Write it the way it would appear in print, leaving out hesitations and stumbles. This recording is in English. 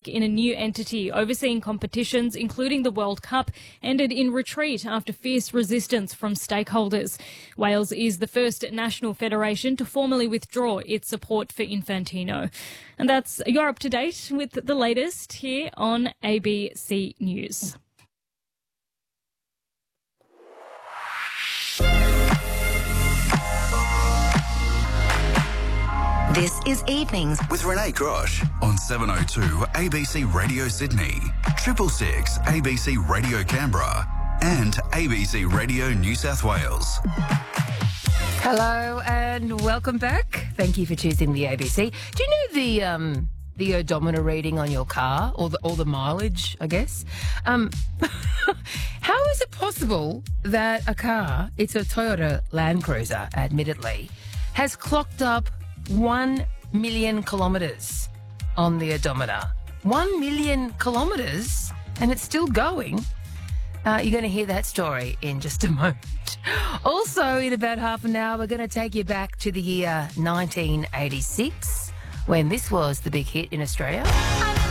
week in a new entity overseeing competitions, including the World Cup, ended in retreat after fierce resistance from stakeholders. Wales is the first national federation to formally withdraw its support for Infantino. And you're up to date with the latest here on ABC News. This is Evenings with Renee Grosh on 702 ABC Radio Sydney, 666 ABC Radio Canberra and ABC Radio New South Wales. Hello and welcome back. Thank you for choosing the ABC. Do you know the odometer reading on your car or the mileage, I guess? How is it possible that a car, it's a Toyota Land Cruiser, admittedly, has clocked up 1 million kilometres on the odometer? 1 million kilometres, and it's still going. You're going to hear that story in just a moment. Also, in about half an hour, we're going to take you back to the year 1986, when this was the big hit in Australia.